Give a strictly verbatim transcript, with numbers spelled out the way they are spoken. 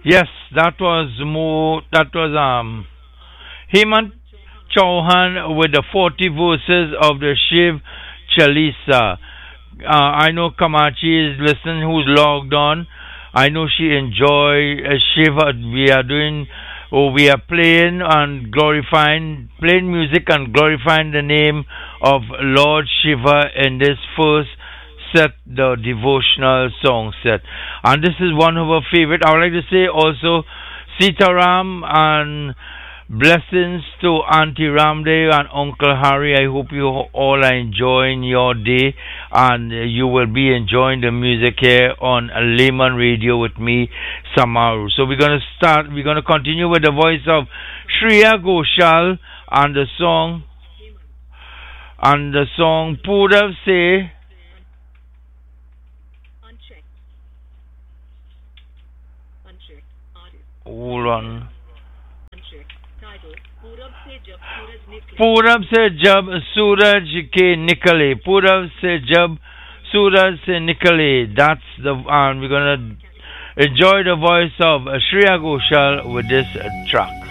Yes, that was more. That was um Hemant Chauhan with the forty verses of the Shiv Chalisa. Uh, I know Kamachi is listening, who's logged on. I know she enjoy uh, Shiva. We are doing, or we are playing and glorifying, playing music and glorifying the name of Lord Shiva in this first set, the devotional song set. And this is one of our favorite. I would like to say also Sitaram and blessings to Auntie Ramde and Uncle Harry. I hope you all are enjoying your day and you will be enjoying the music here on Layman Radio with me, Samaru. So we're going to start, we're going to continue with the voice of Shreya Ghoshal and the song, and the song Purav Se. Hold on. पूरब से जब सूरज के निकले पूरब से जब सूरज से निकले. That's the and we're gonna enjoy the voice of Shreya Ghoshal with this track.